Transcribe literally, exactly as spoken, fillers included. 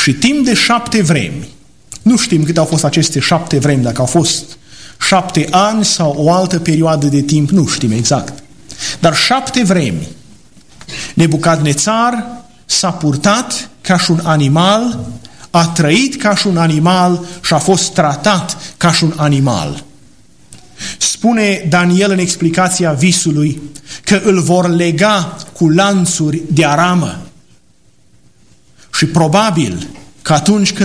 Și timp de șapte vremi, nu știm câte au fost aceste șapte vremi, dacă au fost șapte ani sau o altă perioadă de timp, nu știm exact. Dar șapte vremi, Nebucadnețar s-a purtat ca și un animal, a trăit ca și un animal și a fost tratat ca și un animal. Spune Daniel în explicația visului că îl vor lega cu lanțuri de aramă. Și probabil că atunci când